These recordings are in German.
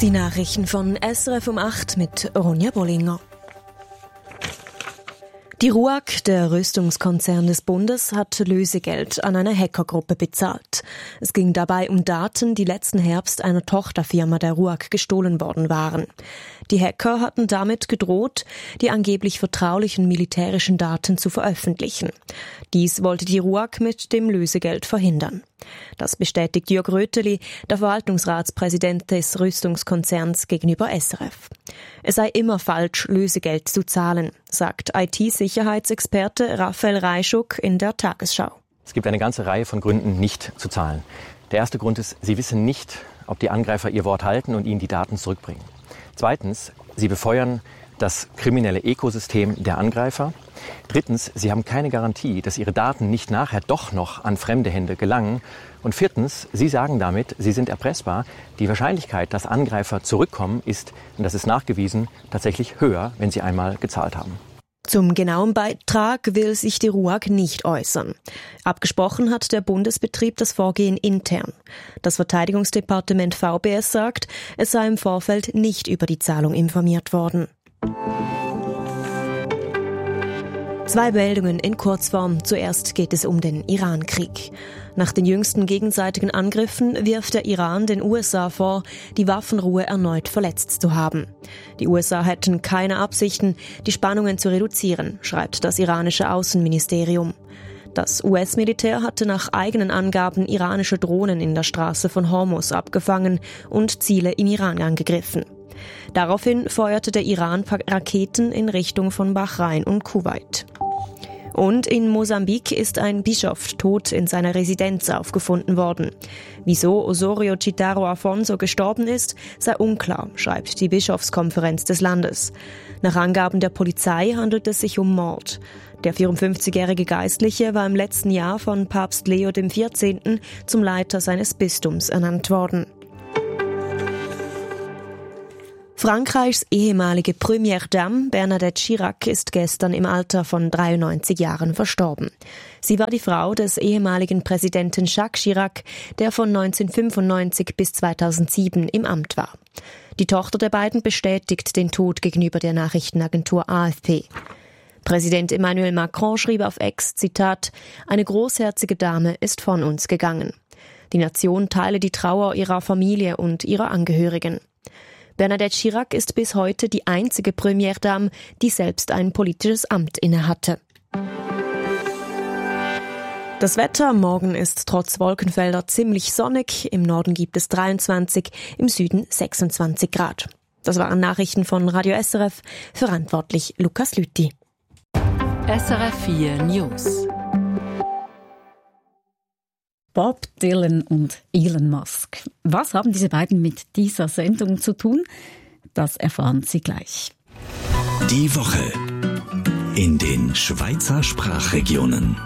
Die Nachrichten von SRF um 8 mit Ronja Bollinger. Die RUAG, der Rüstungskonzern des Bundes, hat Lösegeld an eine Hackergruppe bezahlt. Es ging dabei um Daten, die letzten Herbst einer Tochterfirma der RUAG gestohlen worden waren. Die Hacker hatten damit gedroht, die angeblich vertraulichen militärischen Daten zu veröffentlichen. Dies wollte die RUAG mit dem Lösegeld verhindern. Das bestätigt Jörg Röteli, der Verwaltungsratspräsident des Rüstungskonzerns, gegenüber SRF. Es sei immer falsch, Lösegeld zu zahlen, sagt IT-Sicherheitsexperte Raphael Reischuk in der Tagesschau. Es gibt eine ganze Reihe von Gründen, nicht zu zahlen. Der erste Grund ist, Sie wissen nicht, ob die Angreifer ihr Wort halten und Ihnen die Daten zurückbringen. Zweitens, Sie befeuern das kriminelle Ökosystem der Angreifer. Drittens, Sie haben keine Garantie, dass Ihre Daten nicht nachher doch noch an fremde Hände gelangen. Und viertens, Sie sagen damit, Sie sind erpressbar. Die Wahrscheinlichkeit, dass Angreifer zurückkommen, ist, und das ist nachgewiesen, tatsächlich höher, wenn Sie einmal gezahlt haben. Zum genauen Beitrag will sich die RUAG nicht äußern. Abgesprochen hat der Bundesbetrieb das Vorgehen intern. Das Verteidigungsdepartement VBS sagt, es sei im Vorfeld nicht über die Zahlung informiert worden. Zwei Meldungen in Kurzform. Zuerst geht es um den Iran-Krieg. Nach den jüngsten gegenseitigen Angriffen wirft der Iran den USA vor, die Waffenruhe erneut verletzt zu haben. Die USA hätten keine Absichten, die Spannungen zu reduzieren, schreibt das iranische Außenministerium. Das US-Militär hatte nach eigenen Angaben iranische Drohnen in der Straße von Hormuz abgefangen und Ziele im Iran angegriffen. Daraufhin feuerte der Iran Raketen in Richtung von Bahrain und Kuwait. Und in Mosambik ist ein Bischof tot in seiner Residenz aufgefunden worden. Wieso Osorio Chitaro Afonso gestorben ist, sei unklar, schreibt die Bischofskonferenz des Landes. Nach Angaben der Polizei handelt es sich um Mord. Der 54-jährige Geistliche war im letzten Jahr von Papst Leo XIV. Zum Leiter seines Bistums ernannt worden. Frankreichs ehemalige Première Dame Bernadette Chirac ist gestern im Alter von 93 Jahren verstorben. Sie war die Frau des ehemaligen Präsidenten Jacques Chirac, der von 1995 bis 2007 im Amt war. Die Tochter der beiden bestätigt den Tod gegenüber der Nachrichtenagentur AFP. Präsident Emmanuel Macron schrieb auf X, Zitat, eine großherzige Dame ist von uns gegangen. Die Nation teile die Trauer ihrer Familie und ihrer Angehörigen. Bernadette Chirac ist bis heute die einzige Première Dame, die selbst ein politisches Amt innehatte. Das Wetter morgen ist trotz Wolkenfelder ziemlich sonnig. Im Norden gibt es 23, im Süden 26 Grad. Das waren Nachrichten von Radio SRF, verantwortlich Lukas Lüthi. SRF 4 News. Bob Dylan und Elon Musk. Was haben diese beiden mit dieser Sendung zu tun? Das erfahren Sie gleich. Die Woche in den Schweizer Sprachregionen.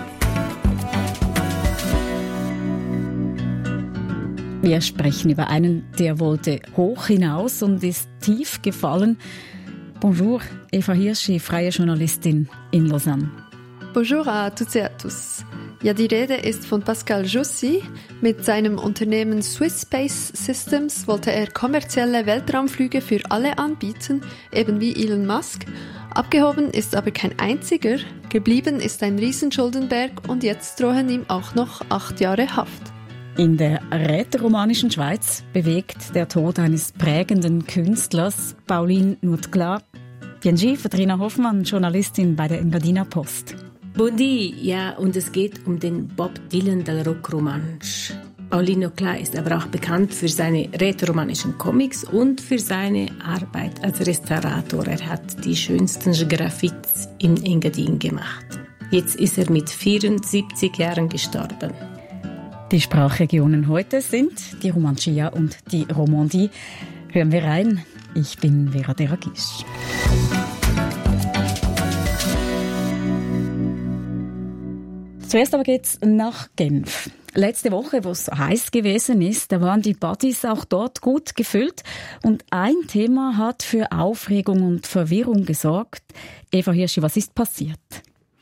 Wir sprechen über einen, der wollte hoch hinaus und ist tief gefallen. Bonjour, Eva Hirschi, freie Journalistin in Lausanne. Bonjour à toutes et à tous. Ja, die Rede ist von Pascal Jussi. Mit seinem Unternehmen Swiss Space Systems wollte er kommerzielle Weltraumflüge für alle anbieten, eben wie Elon Musk. Abgehoben ist aber kein einziger. Geblieben ist ein Riesenschuldenberg und jetzt drohen ihm auch noch 8 Jahre Haft. In der rätoromanischen Schweiz bewegt der Tod eines prägenden Künstlers, Pauline Nutgla. Bienvenue, Vertrina Hoffmann, Journalistin bei der Engadina Post. Bondi, ja, und es geht um den Bob Dylan del Rock Romansch. Pauline Nutgla ist aber auch bekannt für seine rätoromanischen Comics und für seine Arbeit als Restaurator. Er hat die schönsten Graffitis in Engadin gemacht. Jetzt ist er mit 74 Jahren gestorben. Die Sprachregionen heute sind die Romantia und die Romandie. Hören wir rein. Ich bin Vera Deragisch. Zuerst aber geht's nach Genf. Letzte Woche, wo es so heiß gewesen ist, da waren die Partys auch dort gut gefüllt. Und ein Thema hat für Aufregung und Verwirrung gesorgt. Eva Hirschi, was ist passiert?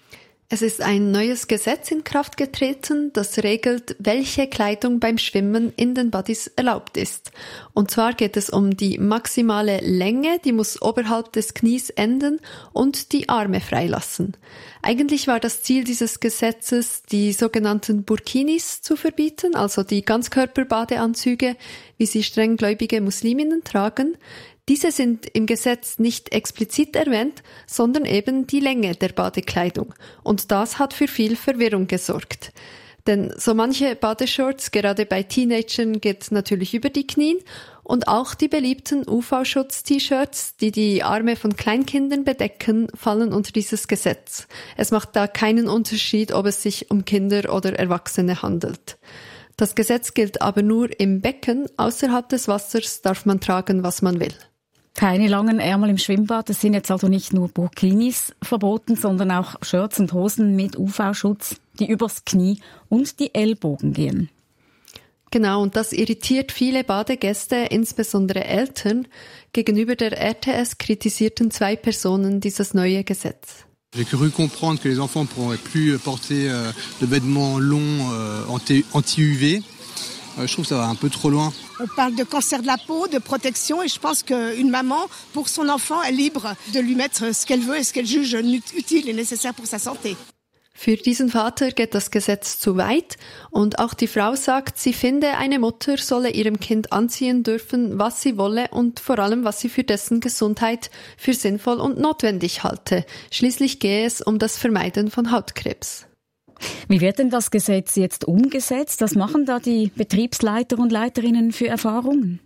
Es ist ein neues Gesetz in Kraft getreten, das regelt, welche Kleidung beim Schwimmen in den Bodys erlaubt ist. Und zwar geht es um die maximale Länge, die muss oberhalb des Knies enden und die Arme freilassen. Eigentlich war das Ziel dieses Gesetzes, die sogenannten Burkinis zu verbieten, also die Ganzkörperbadeanzüge, wie sie strenggläubige Musliminnen tragen. Diese sind im Gesetz nicht explizit erwähnt, sondern eben die Länge der Badekleidung. Und das hat für viel Verwirrung gesorgt. Denn so manche Badeshorts, gerade bei Teenagern, geht natürlich über die Knien. Und auch die beliebten UV-Schutz-T-Shirts, die die Arme von Kleinkindern bedecken, fallen unter dieses Gesetz. Es macht da keinen Unterschied, ob es sich um Kinder oder Erwachsene handelt. Das Gesetz gilt aber nur im Becken. Außerhalb des Wassers darf man tragen, was man will. Keine langen Ärmel im Schwimmbad. Es sind jetzt also nicht nur Burkinis verboten, sondern auch Shirts und Hosen mit UV-Schutz, die übers Knie und die Ellbogen gehen. Genau, und das irritiert viele Badegäste, insbesondere Eltern. Gegenüber der RTS kritisierten 2 Personen dieses neue Gesetz. J'ai cru comprendre que les enfants pourraient plus porter de vêtements longs anti-UV. Je trouve que ça va un peu trop loin. On parle de cancer de la peau, de protection, et je pense qu'une maman, pour son enfant, est libre de lui mettre ce qu'elle veut et ce qu'elle juge utile et nécessaire pour sa santé. Für diesen Vater geht das Gesetz zu weit und auch die Frau sagt, sie finde, eine Mutter solle ihrem Kind anziehen dürfen, was sie wolle und vor allem, was sie für dessen Gesundheit für sinnvoll und notwendig halte. Schließlich gehe es um das Vermeiden von Hautkrebs. Wie wird denn das Gesetz jetzt umgesetzt? Was machen da die Betriebsleiter und Leiterinnen für Erfahrungen?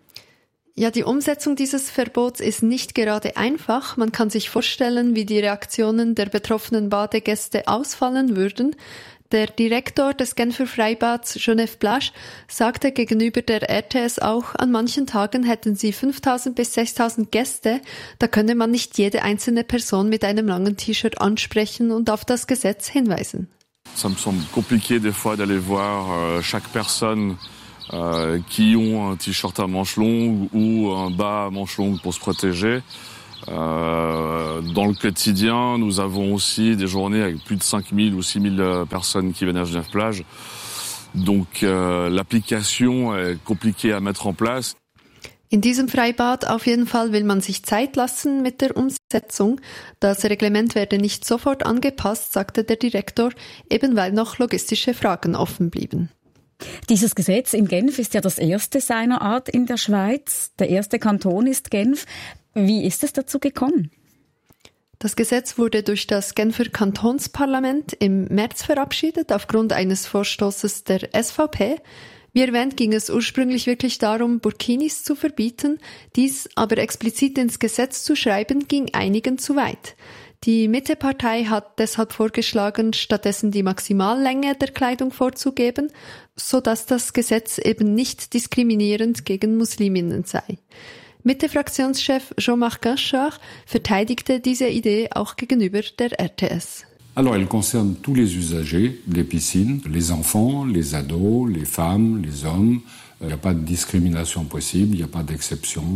Ja, die Umsetzung dieses Verbots ist nicht gerade einfach. Man kann sich vorstellen, wie die Reaktionen der betroffenen Badegäste ausfallen würden. Der Direktor des Genfer Freibads, Genève Plage, sagte gegenüber der RTS auch, an manchen Tagen hätten sie 5.000 bis 6.000 Gäste. Da könne man nicht jede einzelne Person mit einem langen T-Shirt ansprechen und auf das Gesetz hinweisen. Ça me semble compliqué des fois d'aller voir chaque personne qui ont un T-shirt à manches longues ou un bas à manches longues pour se protéger. Dans le quotidien, nous avons aussi des journées avec plus de 5 000 ou 6 000 personnes qui viennent à Genève Plage. Donc l'application est compliquée à mettre en place. In diesem Freibad auf jeden Fall will man sich Zeit lassen mit der Umsetzung. Das Reglement werde nicht sofort angepasst, sagte der Direktor, eben weil noch logistische Fragen offen blieben. Dieses Gesetz in Genf ist ja das erste seiner Art in der Schweiz. Der erste Kanton ist Genf. Wie ist es dazu gekommen? Das Gesetz wurde durch das Genfer Kantonsparlament im März verabschiedet, aufgrund eines Vorstoßes der SVP. Wie erwähnt, ging es ursprünglich wirklich darum, Burkinis zu verbieten. Dies aber explizit ins Gesetz zu schreiben, ging einigen zu weit. Die Mitte-Partei hat deshalb vorgeschlagen, stattdessen die Maximallänge der Kleidung vorzugeben, sodass das Gesetz eben nicht diskriminierend gegen Musliminnen sei. Mitte-Fraktionschef Jean-Marc Guinchard verteidigte diese Idee auch gegenüber der RTS. Alors, elle concerne tous les usagers des piscines, les enfants, les ados, les femmes, les hommes. Il n'y a pas de discrimination possible, il n'y a pas d'exception.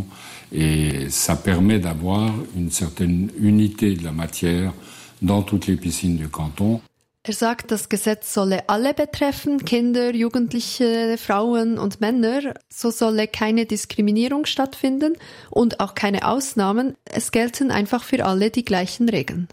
Et ça permet d'avoir une certaine unité de la matière dans toutes les piscines du canton. Er sagt, das Gesetz solle alle betreffen, Kinder, Jugendliche, Frauen und Männer. So solle keine Diskriminierung stattfinden und auch keine Ausnahmen. Es gelten einfach für alle die gleichen Regeln.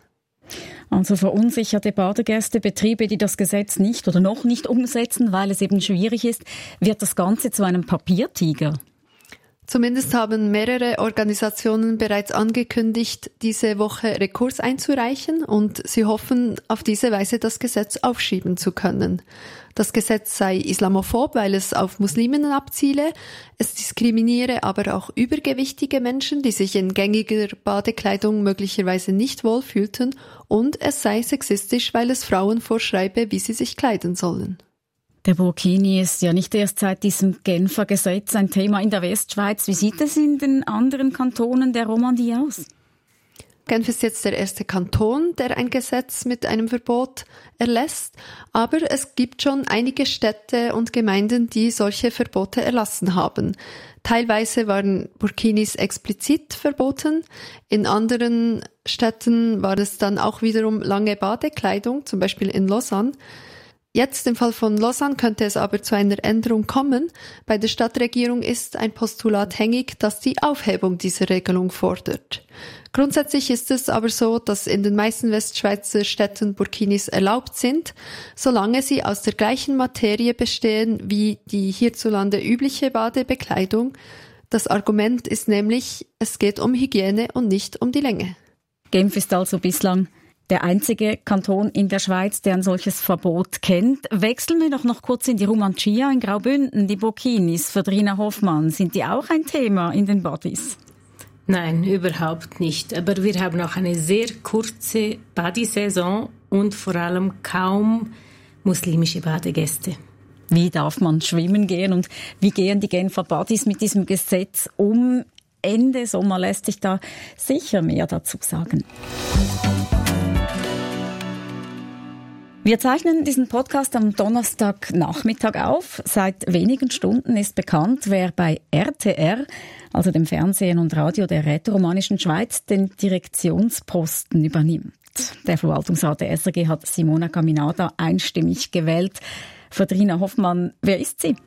Also verunsicherte Badegäste, Betriebe, die das Gesetz nicht oder noch nicht umsetzen, weil es eben schwierig ist, wird das Ganze zu einem Papiertiger. Zumindest haben mehrere Organisationen bereits angekündigt, diese Woche Rekurs einzureichen und sie hoffen, auf diese Weise das Gesetz aufschieben zu können. Das Gesetz sei islamophob, weil es auf Musliminnen abziele. Es diskriminiere aber auch übergewichtige Menschen, die sich in gängiger Badekleidung möglicherweise nicht wohlfühlten, und es sei sexistisch, weil es Frauen vorschreibe, wie sie sich kleiden sollen. Der Burkini ist ja nicht erst seit diesem Genfer Gesetz ein Thema in der Westschweiz. Wie sieht es in den anderen Kantonen der Romandie aus? Genf ist jetzt der erste Kanton, der ein Gesetz mit einem Verbot erlässt, aber es gibt schon einige Städte und Gemeinden, die solche Verbote erlassen haben. Teilweise waren Burkinis explizit verboten, in anderen Städten war es dann auch wiederum lange Badekleidung, zum Beispiel in Lausanne. Jetzt im Fall von Lausanne könnte es aber zu einer Änderung kommen. Bei der Stadtregierung ist ein Postulat hängig, das die Aufhebung dieser Regelung fordert. Grundsätzlich ist es aber so, dass in den meisten Westschweizer Städten Burkinis erlaubt sind, solange sie aus der gleichen Materie bestehen wie die hierzulande übliche Badebekleidung. Das Argument ist nämlich, es geht um Hygiene und nicht um die Länge. Genf ist also bislang der einzige Kanton in der Schweiz, der ein solches Verbot kennt. Wechseln wir doch noch kurz in die Romantia in Graubünden. Die Burkinis, Verdrina Hoffmann, sind die auch ein Thema in den Bodys? Nein, überhaupt nicht. Aber wir haben auch eine sehr kurze Badesaison und vor allem kaum muslimische Badegäste. Wie darf man schwimmen gehen und wie gehen die Genfer Bodys mit diesem Gesetz um? Ende Sommer lässt sich da sicher mehr dazu sagen. Wir zeichnen diesen Podcast am Donnerstagnachmittag auf. Seit wenigen Stunden ist bekannt, wer bei RTR, also dem Fernsehen und Radio der Rätoromanischen Schweiz, den Direktionsposten übernimmt. Der Verwaltungsrat der SRG hat Simona Caminada einstimmig gewählt. Verdrina Hoffmann, wer ist sie?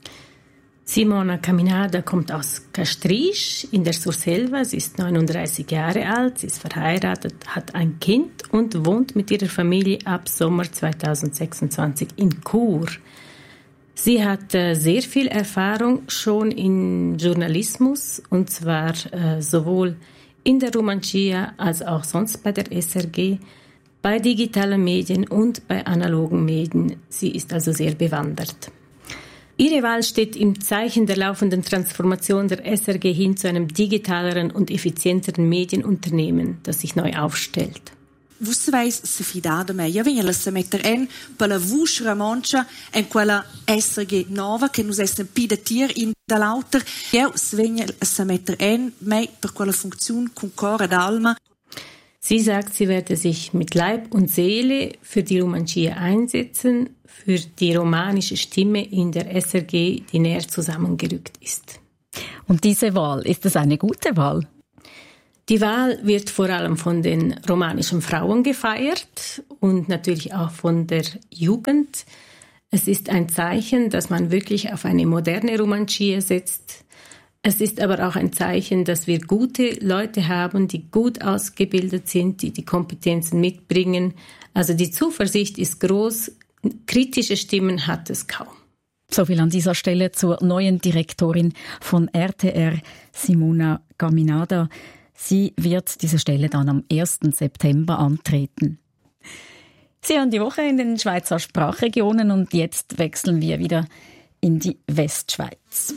Simona Caminada kommt aus Castrisch in der Surselva. Sie ist 39 Jahre alt, sie ist verheiratet, hat ein Kind und wohnt mit ihrer Familie ab Sommer 2026 in Chur. Sie hat sehr viel Erfahrung schon im Journalismus, und zwar sowohl in der Romantia als auch sonst bei der SRG, bei digitalen Medien und bei analogen Medien. Sie ist also sehr bewandert. Ihre Wahl steht im Zeichen der laufenden Transformation der SRG hin zu einem digitaleren und effizienteren Medienunternehmen, das sich neu aufstellt. Você vai se fidar de me? Eu venho se meter pela vostra mancha em quella SRG nova que nos é sempre tier in da lauter. Eu se venho se meter me per quella funzione con cor ed alma. Sie sagt, sie werde sich mit Leib und Seele für die Romantia einsetzen, für die romanische Stimme in der SRG, die näher zusammengerückt ist. Und diese Wahl, ist das eine gute Wahl? Die Wahl wird vor allem von den romanischen Frauen gefeiert und natürlich auch von der Jugend. Es ist ein Zeichen, dass man wirklich auf eine moderne Romantia setzt. Es ist aber auch ein Zeichen, dass wir gute Leute haben, die gut ausgebildet sind, die die Kompetenzen mitbringen. Also die Zuversicht ist groß, kritische Stimmen hat es kaum. So viel an dieser Stelle zur neuen Direktorin von RTR, Simona Caminada. Sie wird diese Stelle dann am 1. September antreten. Sie hören die Woche in den Schweizer Sprachregionen und jetzt wechseln wir wieder in die Westschweiz.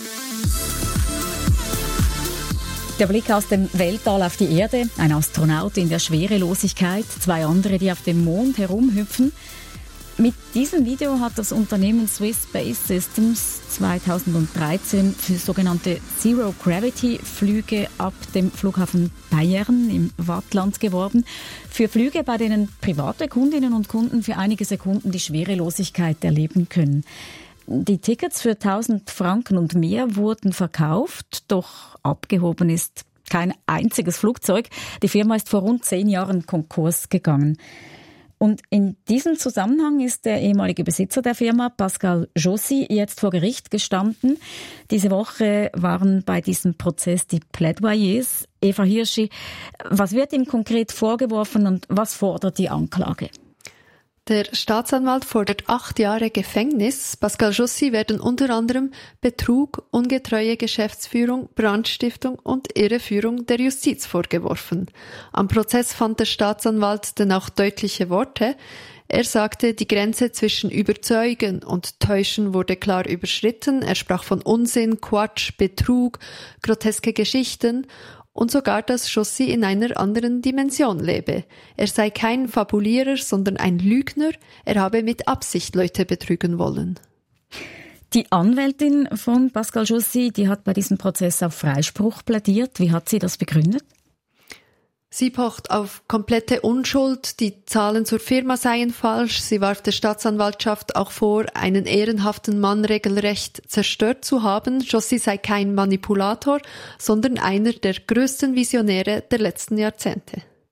Der Blick aus dem Weltall auf die Erde, ein Astronaut in der Schwerelosigkeit, 2 andere, die auf dem Mond herumhüpfen. Mit diesem Video hat das Unternehmen Swiss Space Systems 2013 für sogenannte Zero-Gravity-Flüge ab dem Flughafen Bayern im Waadtland geworben. Für Flüge, bei denen private Kundinnen und Kunden für einige Sekunden die Schwerelosigkeit erleben können. Die Tickets für 1000 Franken und mehr wurden verkauft, doch abgehoben ist kein einziges Flugzeug. Die Firma ist vor rund 10 Jahren Konkurs gegangen. Und in diesem Zusammenhang ist der ehemalige Besitzer der Firma, Pascal Jossi, jetzt vor Gericht gestanden. Diese Woche waren bei diesem Prozess die Plädoyers. Eva Hirschi, was wird ihm konkret vorgeworfen und was fordert die Anklage? Der Staatsanwalt fordert 8 Jahre Gefängnis. Pascal Jossi werden unter anderem Betrug, ungetreue Geschäftsführung, Brandstiftung und Irreführung der Justiz vorgeworfen. Am Prozess fand der Staatsanwalt denn auch deutliche Worte. Er sagte, die Grenze zwischen Überzeugen und Täuschen wurde klar überschritten. Er sprach von Unsinn, Quatsch, Betrug, groteske Geschichten und sogar, dass Jossi in einer anderen Dimension lebe. Er sei kein Fabulierer, sondern ein Lügner. Er habe mit Absicht Leute betrügen wollen. Die Anwältin von Pascal Jossi, die hat bei diesem Prozess auf Freispruch plädiert. Wie hat sie das begründet? Sie pocht auf komplette Unschuld, die Zahlen zur Firma seien falsch. Sie warf der Staatsanwaltschaft auch vor, einen ehrenhaften Mann regelrecht zerstört zu haben. Jossi sei kein Manipulator, sondern einer der größten Visionäre der letzten Jahrzehnte.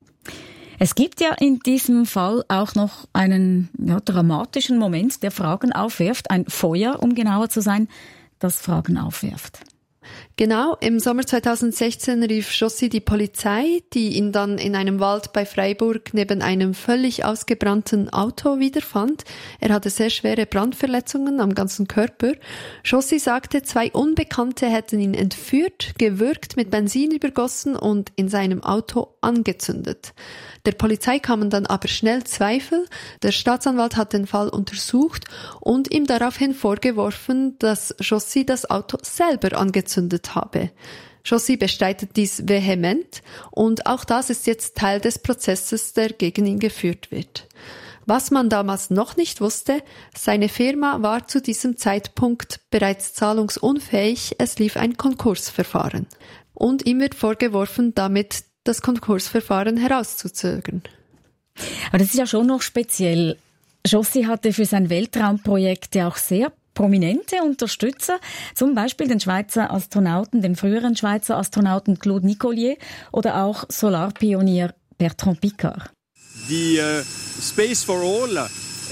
Es gibt ja in diesem Fall auch noch einen dramatischen Moment, der Fragen aufwirft. Ein Feuer, um genauer zu sein, das Fragen aufwirft. Genau, im Sommer 2016 rief Jossi die Polizei, die ihn dann in einem Wald bei Freiburg neben einem völlig ausgebrannten Auto wiederfand. Er hatte sehr schwere Brandverletzungen am ganzen Körper. Jossi sagte, 2 Unbekannte hätten ihn entführt, gewürgt, mit Benzin übergossen und in seinem Auto angezündet. Der Polizei kamen dann aber schnell Zweifel. Der Staatsanwalt hat den Fall untersucht und ihm daraufhin vorgeworfen, dass Jossi das Auto selber angezündet habe. Jossi bestreitet dies vehement und auch das ist jetzt Teil des Prozesses, der gegen ihn geführt wird. Was man damals noch nicht wusste, seine Firma war zu diesem Zeitpunkt bereits zahlungsunfähig, es lief ein Konkursverfahren. Und ihm wird vorgeworfen, damit das Konkursverfahren herauszuzögern. Aber das ist ja schon noch speziell. Jossi hatte für sein Weltraumprojekt ja auch sehr prominente Unterstützer, zum Beispiel den Schweizer Astronauten, den früheren Schweizer Astronauten Claude Nicollier oder auch Solarpionier Bertrand Piccard. Die Space for All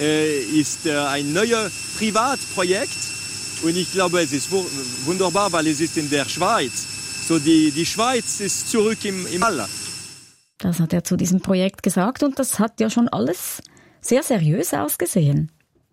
ist ein neues Privatprojekt und ich glaube, es ist wunderbar, weil es ist in der Schweiz. So die Schweiz ist zurück im All. Das hat er zu diesem Projekt gesagt und das hat ja schon alles sehr seriös ausgesehen.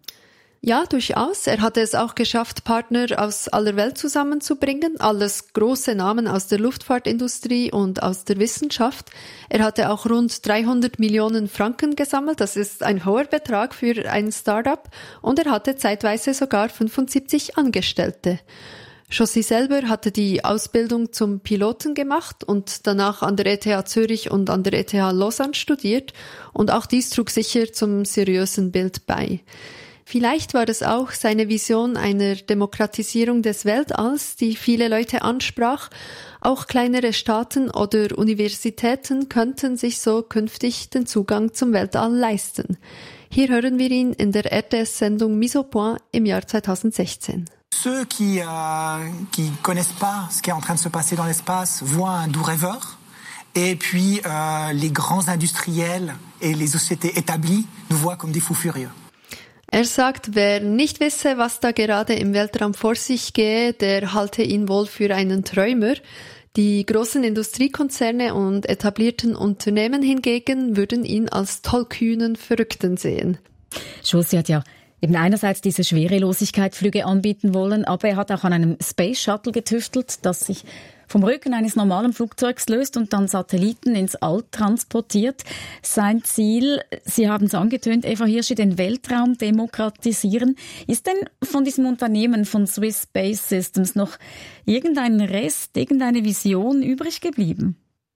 Ja, durchaus. Er hatte es auch geschafft, Partner aus aller Welt zusammenzubringen, alles große Namen aus der Luftfahrtindustrie und aus der Wissenschaft. Er hatte auch rund 300 Millionen Franken gesammelt, das ist ein hoher Betrag für ein Start-up, und er hatte zeitweise sogar 75 Angestellte. Jossi selber hatte die Ausbildung zum Piloten gemacht und danach an der ETH Zürich und an der ETH Lausanne studiert, und auch dies trug sicher zum seriösen Bild bei. Vielleicht war es auch seine Vision einer Demokratisierung des Weltalls, die viele Leute ansprach. Auch kleinere Staaten oder Universitäten könnten sich so künftig den Zugang zum Weltall leisten. Hier hören wir ihn in der RTS-Sendung Mise au Point im Jahr 2016. Ceux qui connaissent pas ce qui est en train de se passer dans l'espace voient un doux rêveur. Et puis les grands industriels et les sociétés établies nous voient comme des fous furieux. Er sagt, wer nicht wisse, was da gerade im Weltraum vor sich gehe, der halte ihn wohl für einen Träumer. Die großen Industriekonzerne und etablierten Unternehmen hingegen würden ihn als tollkühnen Verrückten sehen. Jossi hat ja eben einerseits diese Schwerelosigkeitsflüge anbieten wollen, aber er hat auch an einem Space Shuttle getüftelt, das sich vom Rücken eines normalen Flugzeugs löst und dann Satelliten ins All transportiert. Sein Ziel, Sie haben es angetönt, Eva Hirschi, den Weltraum demokratisieren. Ist denn von diesem Unternehmen, von Swiss Space Systems, noch irgendein Rest, irgendeine Vision übrig geblieben?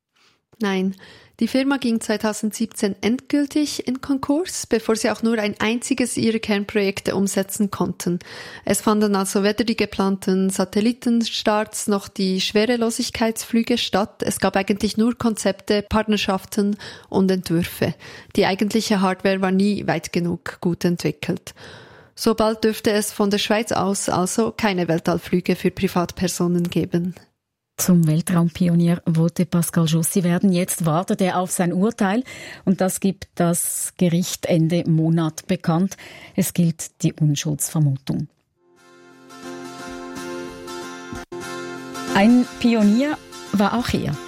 Nein. Die Firma ging 2017 endgültig in Konkurs, bevor sie auch nur ein einziges ihrer Kernprojekte umsetzen konnten. Es fanden also weder die geplanten Satellitenstarts noch die Schwerelosigkeitsflüge statt. Es gab eigentlich nur Konzepte, Partnerschaften und Entwürfe. Die eigentliche Hardware war nie weit genug gut entwickelt. So bald dürfte es von der Schweiz aus also keine Weltallflüge für Privatpersonen geben. Zum Weltraumpionier wollte Pascal Jossi werden. Jetzt wartet er auf sein Urteil und das gibt das Gericht Ende Monat bekannt. Es gilt die Unschuldsvermutung. Ein Pionier war auch er.